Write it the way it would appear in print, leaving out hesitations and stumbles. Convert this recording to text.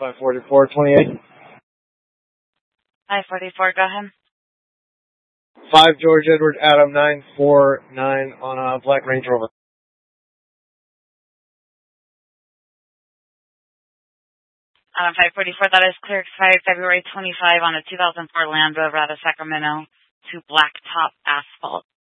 54428. 544, go ahead. 5 George Edward Adam 949 on a black Range Rover. Adam 544, that is clear expired February 25 on a 2004 Land Rover out of Sacramento to blacktop asphalt.